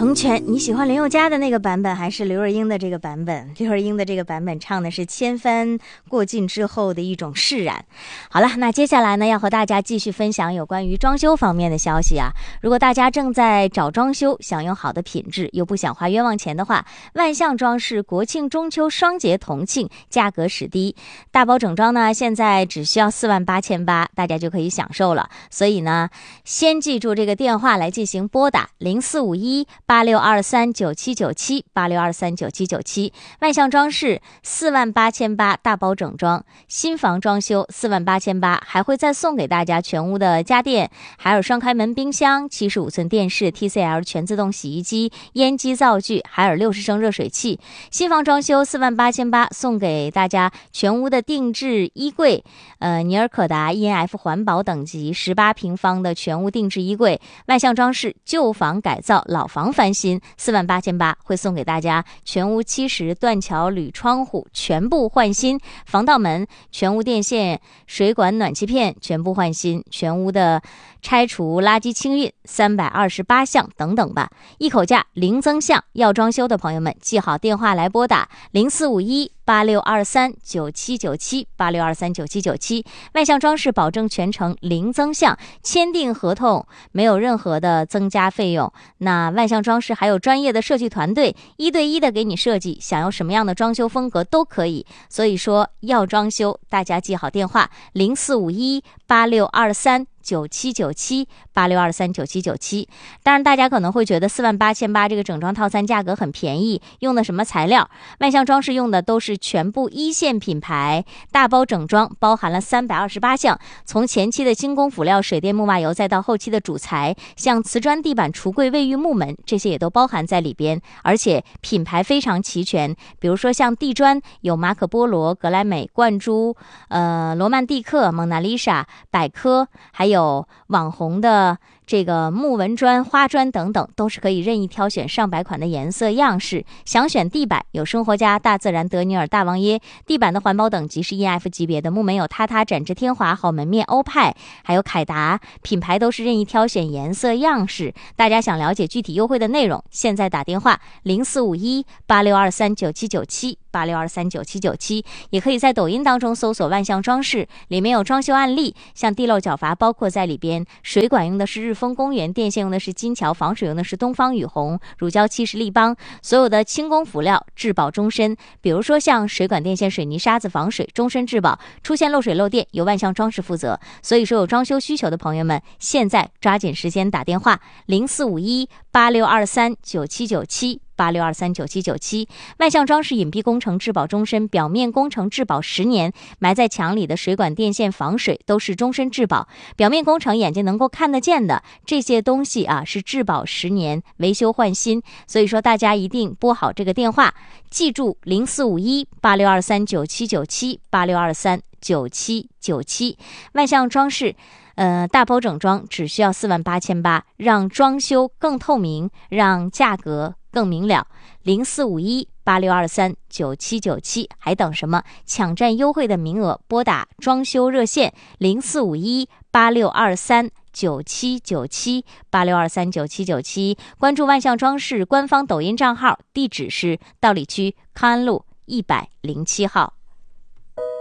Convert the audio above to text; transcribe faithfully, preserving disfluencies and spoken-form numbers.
成全，你喜欢林宥嘉的那个版本还是刘若英的这个版本？刘若英的这个版本唱的是千帆过尽之后的一种释然。好了，那接下来呢，要和大家继续分享有关于装修方面的消息啊。如果大家正在找装修，想用好的品质又不想花冤枉钱的话，万象装饰国庆中秋双节同庆，价格史低，大包整装呢，现在只需要四万八千八，大家就可以享受了。所以呢，先记住这个电话来进行拨打零四五一八六二三九七九七八六二三九七九七，万象装饰四万八千八大包整装，新房装修四万八千八，还会再送给大家全屋的家电，还有双开门冰箱、七十五寸电视、T C L 全自动洗衣机、烟机灶具，还有六十升热水器。新房装修四万八千八，送给大家全屋的定制衣柜，呃，尼尔可达 E N F 环保等级十八平方的全屋定制衣柜。万象装饰旧房改造，老房翻新，四万八千八会送给大家全屋七十断桥铝窗户全部换新，防盗门、全屋电线、水管、暖气片全部换新，全屋的拆除垃圾清运三百二十八项等等吧，一口价零增项。要装修的朋友们记好电话来拨打零四五一八六二三九七九七八六二三九七九七。万象装饰保证全程零增项，签订合同没有任何的增加费用。那万象装饰还有专业的设计团队，一对一的给你设计，想要什么样的装修风格都可以。所以说要装修，大家记好电话零四五一八六二三九七九七八六二三九七九七。当然大家可能会觉得四万八千八这个整装套餐价格很便宜，用的什么材料？万象装饰用的都是全部一线品牌，大包整装包含了三百二十八项，从前期的精工辅料、水电木瓦油，再到后期的主材，像瓷砖地板、橱柜、卫浴、木门，这些也都包含在里边，而且品牌非常齐全。比如说像地砖有马可波罗、格莱美、冠珠、呃罗曼蒂克、蒙娜丽莎、百科，还有网红的这个木纹砖、花砖等等，都是可以任意挑选上百款的颜色样式。想选地板有生活家、大自然、德尼尔、大王耶，地板的环保等级是 E N F 级别的。木门有榻榻、展翅天华、好门面、欧派，还有凯达，品牌都是任意挑选颜色样式。大家想了解具体优惠的内容，现在打电话零四五一八六二三九七九七八六二三九七九七，也可以在抖音当中搜索万象装饰，里面有装修案例，像地漏角阀包括在里边，水管用的是日丰公园，电线用的是金桥，防水用的是东方雨虹，乳胶漆是立邦，所有的轻工辅料质保终身。比如说像水管、电线、水泥、沙子防水终身质保，出现漏水漏电由万象装饰负责。所以说有装修需求的朋友们，现在抓紧时间打电话零四五一八六二三九七九七八六二三九七九七。万象装饰隐蔽工程质保终身，表面工程质保十年，埋在墙里的水管电线防水都是终身质保。表面工程眼睛能够看得见的这些东西啊，是质保十年，维修换新。所以说大家一定拨好这个电话，记住零四五一八六二三九七九七八六二三九七九七。万象装饰呃，大包整装只需要四万八千八，让装修更透明，让价格更明了。零四五一八六二三九七九七，还等什么？抢占优惠的名额，拨打装修热线零四五一八六二三九七九七八六二三九七九七，关注万象装饰官方抖音账号，地址是道里区康安路一百零七号。